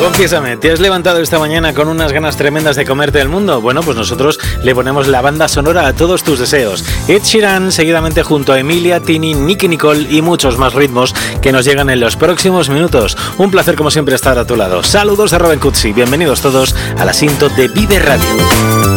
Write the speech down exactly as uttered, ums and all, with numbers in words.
Confiésame, ¿te has levantado esta mañana con unas ganas tremendas de comerte el mundo? Bueno, pues nosotros le ponemos la banda sonora a todos tus deseos. Ed Sheeran, seguidamente junto a Emilia, Tini, Nicky Nicole y muchos más ritmos que nos llegan en los próximos minutos. Un placer como siempre estar a tu lado. Saludos de Robin Cutsi, bienvenidos todos a la Sinto de Vive Radio.